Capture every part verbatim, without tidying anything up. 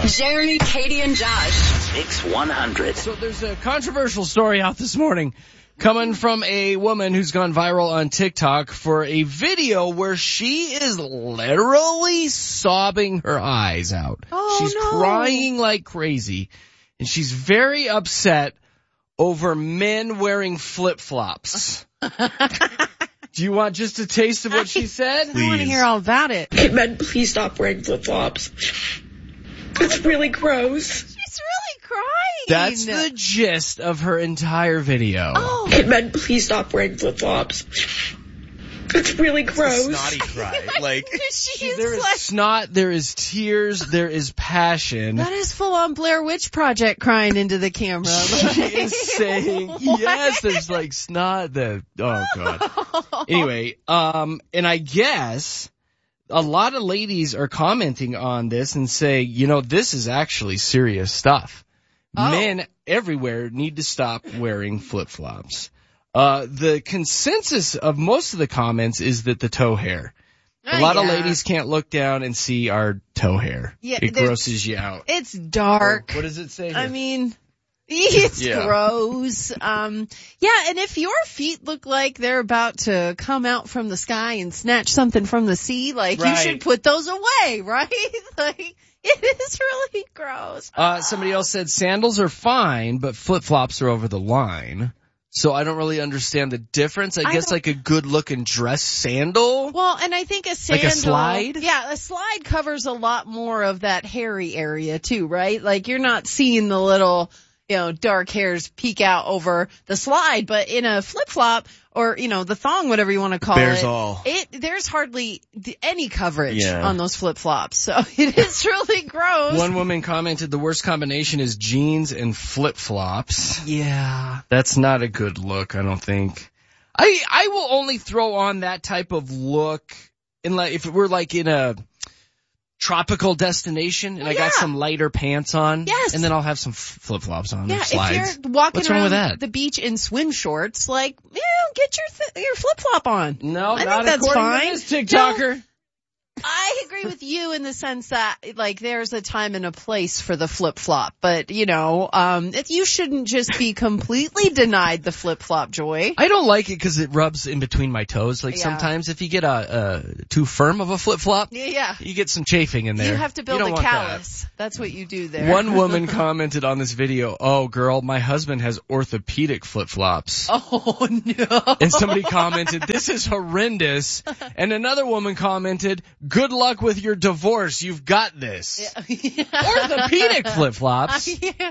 Jeremy, Katie, and Josh. Mix one hundred. So there's a controversial story out this morning coming from a woman who's gone viral on TikTok for a video where she is literally sobbing her eyes out. Oh, she's no. crying like crazy, and she's very upset over men wearing flip-flops. Do you want just a taste of what she said? I want to hear all about it. Hey, men, please stop wearing flip-flops. It's really gross. She's really crying. That's the gist of her entire video. Oh. Hey, men, please stop wearing flip-flops. It's really gross. Snotty cry. Like, She's There is like, snot, there is tears, there is passion. that is full on Blair Witch Project crying into the camera. She is saying, yes, there's like snot that, oh God. Anyway, um, and I guess a lot of ladies are commenting on this and say, you know, this is actually serious stuff. Oh. Men everywhere need to stop wearing flip-flops. Uh, the consensus of most of the comments is that the toe hair. A Uh, lot of yeah. ladies can't look down and see our toe hair. Yeah, it there's- grosses you out. It's dark. What does it say here? I mean, it's Yeah. gross. Um, yeah, and if your feet look like they're about to come out from the sky and snatch something from the sea, like, you Right. should put those away, right? Like, it is really gross. Uh, somebody else said sandals are fine, but flip-flops are over the line. So I don't really understand the difference. I, I guess don't- like a good-looking dress sandal. Well, and I think a sandal. Like a slide? Yeah, a slide covers a lot more of that hairy area too, right? Like you're not seeing the little, you know, dark hairs peek out over the slide, but in a flip-flop or, you know, the thong, whatever you want to call Bears it. all. It, there's hardly th- any coverage Yeah. on those flip-flops. So it is really gross. One woman commented the worst combination is jeans and flip-flops. Yeah. That's not a good look, I don't think. I I will only throw on that type of look in like if we're like in a tropical destination and I got Yeah. some lighter pants on. Yes. And then I'll have some f- flip-flops on. Yeah, or slides. if you're walking What's wrong around with that? the beach in swim shorts, like, you know, get your th- your flip-flop on. No, I think not that's according fine. to this TikToker. I agree with you in the sense that, like, there's a time and a place for the flip-flop, but, you know, um, if you shouldn't just be completely denied the flip-flop joy. I don't like it because it rubs in between my toes. Like Yeah. sometimes if you get a, a too firm of a flip-flop, Yeah. you get some chafing in there. You have to build don't a want that. callus. That's what you do there. One woman commented on this video, oh girl, my husband has orthopedic flip-flops. Oh, no. And somebody commented, this is horrendous. And another woman commented, good luck with your divorce. You've got this. Orthopedic flip-flops. Yeah.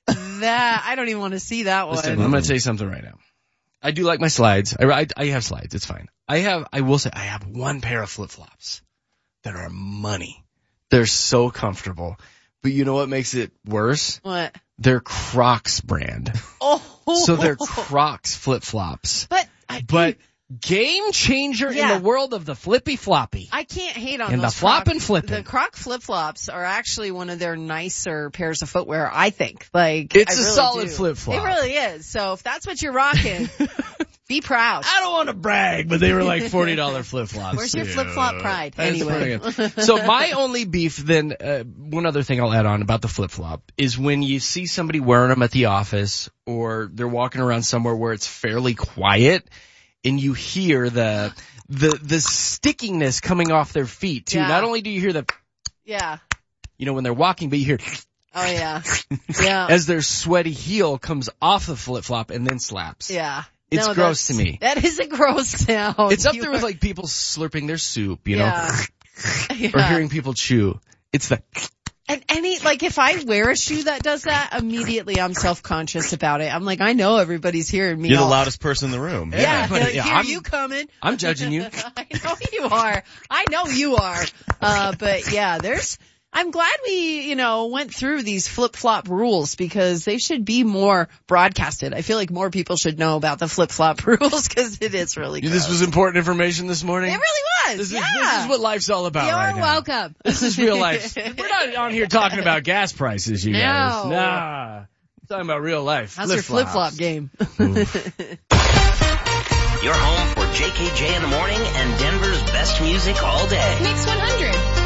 That, I don't even want to see that one. Listen, I'm going to tell you something right now. I do like my slides. I, I, I have slides. It's fine. I have, I will say, I have one pair of flip-flops that are money. They're so comfortable. But you know what makes it worse? What? They're Crocs brand. Oh. So they're Crocs flip-flops. But, I, But game changer Yeah. in the world of the flippy floppy. I can't hate on And those the flop Croc- and flipping. The Croc flip-flops are actually one of their nicer pairs of footwear, I think. Like, It's I a really solid do. flip-flop. It really is. So if that's what you're rocking, be proud. I don't want to brag, but they were like forty dollars flip-flops. Where's your Yeah. flip-flop pride? That's Anyway. pretty good. So my only beef then, uh, one other thing I'll add on about the flip-flop is when you see somebody wearing them at the office or they're walking around somewhere where it's fairly quiet and you hear the, the, the stickiness coming off their feet too. Yeah. Not only do you hear the, Yeah. you know, when they're walking, but you hear Oh, yeah. Yeah. as their sweaty heel comes off the flip-flop and then slaps. Yeah. It's No, gross that's- to me. That is a gross sound. It's up You there with are- like people slurping their soup, you know, Yeah. or Yeah. hearing people chew. It's the, And any, like, if I wear a shoe that does that, immediately I'm self-conscious about it. I'm like, I know everybody's hearing me. You're the all- loudest person in the room. Yeah, Everybody- like, yeah, here I'm- you coming. I'm judging you. I know you are. I know you are. Uh, but yeah, there's, I'm glad we, you know, went through these flip-flop rules because they should be more broadcasted. I feel like more people should know about the flip-flop rules because it is really gross. This was important information this morning. It really was. This is, yeah. this is what life's all about You're right now. welcome. This is real life. We're not on here talking about gas prices, you guys. No. Nah. We're talking about real life. How's your Flip-flops. flip-flop game? Your home for J K J in the morning and Denver's best music all day. Mix one hundred.